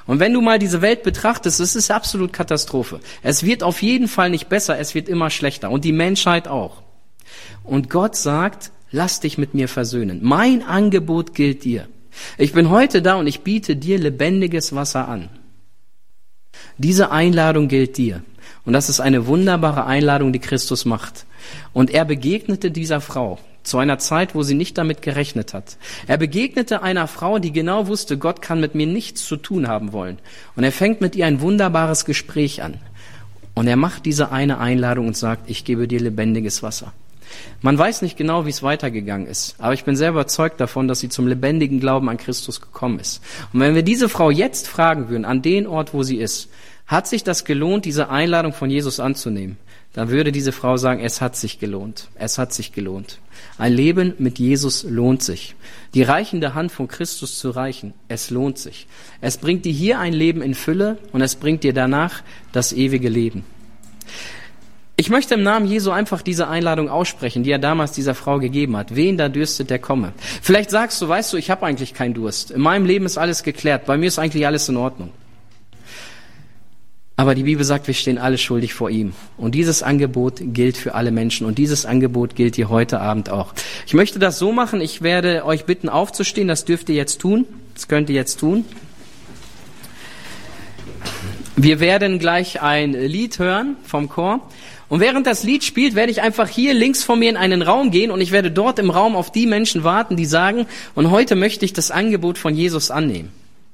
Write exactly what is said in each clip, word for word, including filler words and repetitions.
Und wenn du mal diese Welt betrachtest, es ist absolut Katastrophe. Es wird auf jeden Fall nicht besser, es wird immer schlechter. Und die Menschheit auch. Und Gott sagt, lass dich mit mir versöhnen. Mein Angebot gilt dir. Ich bin heute da und ich biete dir lebendiges Wasser an. Diese Einladung gilt dir. Und das ist eine wunderbare Einladung, die Christus macht. Und er begegnete dieser Frau zu einer Zeit, wo sie nicht damit gerechnet hat. Er begegnete einer Frau, die genau wusste, Gott kann mit mir nichts zu tun haben wollen. Und er fängt mit ihr ein wunderbares Gespräch an. Und er macht diese eine Einladung und sagt, ich gebe dir lebendiges Wasser. Man weiß nicht genau, wie es weitergegangen ist, aber ich bin sehr überzeugt davon, dass sie zum lebendigen Glauben an Christus gekommen ist. Und wenn wir diese Frau jetzt fragen würden, an den Ort, wo sie ist, hat sich das gelohnt, diese Einladung von Jesus anzunehmen? Dann würde diese Frau sagen, es hat sich gelohnt. Es hat sich gelohnt. Ein Leben mit Jesus lohnt sich. Die reichende Hand von Christus zu reichen, es lohnt sich. Es bringt dir hier ein Leben in Fülle und es bringt dir danach das ewige Leben. Ich möchte im Namen Jesu einfach diese Einladung aussprechen, die er damals dieser Frau gegeben hat. Wen da dürstet, der komme. Vielleicht sagst du, weißt du, ich habe eigentlich keinen Durst. In meinem Leben ist alles geklärt. Bei mir ist eigentlich alles in Ordnung. Aber die Bibel sagt, wir stehen alle schuldig vor ihm. Und dieses Angebot gilt für alle Menschen. Und dieses Angebot gilt dir heute Abend auch. Ich möchte das so machen, ich werde euch bitten aufzustehen. Das dürft ihr jetzt tun. Das könnt ihr jetzt tun. Wir werden gleich ein Lied hören vom Chor. Und während das Lied spielt, werde ich einfach hier links von mir in einen Raum gehen und ich werde dort im Raum auf die Menschen warten, die sagen, und heute möchte ich das Angebot von Jesus annehmen.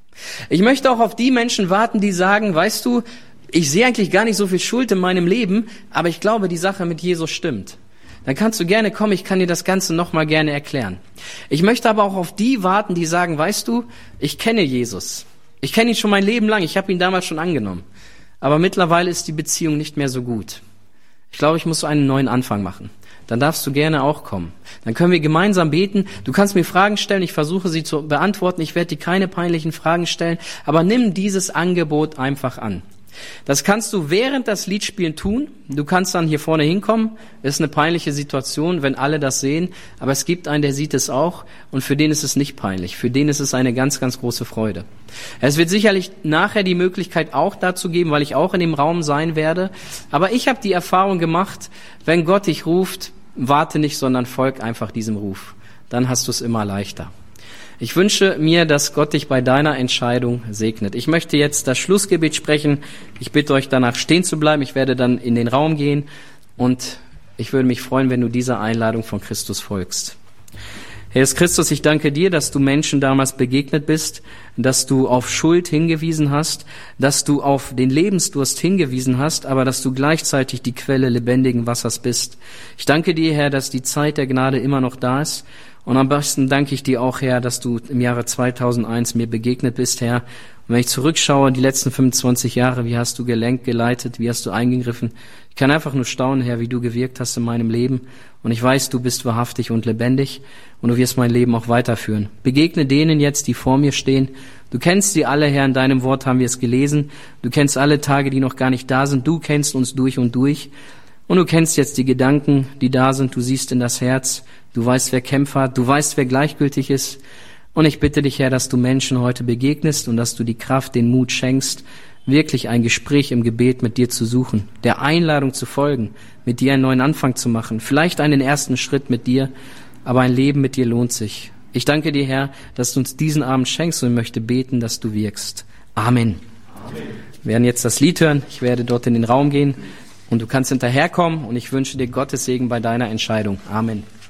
Ich möchte auch auf die Menschen warten, die sagen, weißt du, ich sehe eigentlich gar nicht so viel Schuld in meinem Leben, aber ich glaube, die Sache mit Jesus stimmt. Dann kannst du gerne kommen, ich kann dir das Ganze nochmal gerne erklären. Ich möchte aber auch auf die warten, die sagen, weißt du, ich kenne Jesus. Ich kenne ihn schon mein Leben lang, ich habe ihn damals schon angenommen. Aber mittlerweile ist die Beziehung nicht mehr so gut. Ich glaube, ich muss so einen neuen Anfang machen. Dann darfst du gerne auch kommen. Dann können wir gemeinsam beten. Du kannst mir Fragen stellen, ich versuche sie zu beantworten. Ich werde dir keine peinlichen Fragen stellen, aber nimm dieses Angebot einfach an. Das kannst du während das Lied spielen tun. Du kannst dann hier vorne hinkommen. Das ist eine peinliche Situation, wenn alle das sehen. Aber es gibt einen, der sieht es auch. Und für den ist es nicht peinlich. Für den ist es eine ganz, ganz große Freude. Es wird sicherlich nachher die Möglichkeit auch dazu geben, weil ich auch in dem Raum sein werde. Aber ich habe die Erfahrung gemacht, wenn Gott dich ruft, warte nicht, sondern folg einfach diesem Ruf. Dann hast du es immer leichter. Ich wünsche mir, dass Gott dich bei deiner Entscheidung segnet. Ich möchte jetzt das Schlussgebet sprechen. Ich bitte euch danach stehen zu bleiben. Ich werde dann in den Raum gehen und ich würde mich freuen, wenn du dieser Einladung von Christus folgst. Herr Jesus Christus, ich danke dir, dass du Menschen damals begegnet bist, dass du auf Schuld hingewiesen hast, dass du auf den Lebensdurst hingewiesen hast, aber dass du gleichzeitig die Quelle lebendigen Wassers bist. Ich danke dir, Herr, dass die Zeit der Gnade immer noch da ist. Und am besten danke ich dir auch, Herr, dass du im Jahre zweitausendeins mir begegnet bist, Herr. Und wenn ich zurückschaue, die letzten fünfundzwanzig Jahre, wie hast du gelenkt, geleitet, wie hast du eingegriffen? Ich kann einfach nur staunen, Herr, wie du gewirkt hast in meinem Leben. Und ich weiß, du bist wahrhaftig und lebendig und du wirst mein Leben auch weiterführen. Begegne denen jetzt, die vor mir stehen. Du kennst sie alle, Herr, in deinem Wort haben wir es gelesen. Du kennst alle Tage, die noch gar nicht da sind. Du kennst uns durch und durch. Und du kennst jetzt die Gedanken, die da sind. Du siehst in das Herz. Du weißt, wer Kämpfer hat. Du weißt, wer gleichgültig ist. Und ich bitte dich, Herr, dass du Menschen heute begegnest und dass du die Kraft, den Mut schenkst, wirklich ein Gespräch im Gebet mit dir zu suchen, der Einladung zu folgen, mit dir einen neuen Anfang zu machen, vielleicht einen ersten Schritt mit dir, aber ein Leben mit dir lohnt sich. Ich danke dir, Herr, dass du uns diesen Abend schenkst und möchte beten, dass du wirkst. Amen. Amen. Wir werden jetzt das Lied hören. Ich werde dort in den Raum gehen und du kannst hinterherkommen und ich wünsche dir Gottes Segen bei deiner Entscheidung. Amen.